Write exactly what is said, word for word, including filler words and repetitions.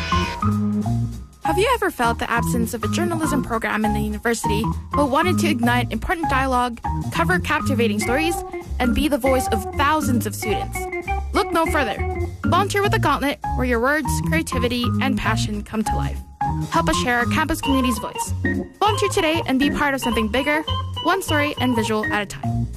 Have you ever felt the absence of a journalism program in the university, but wanted to ignite important dialogue, cover captivating stories, and be the voice of thousands of students? Look no further. Volunteer with the Gauntlet, where your words, creativity, and passion come to life. Help us share our campus community's voice. Volunteer today and be part of something bigger, one story and visual at a time.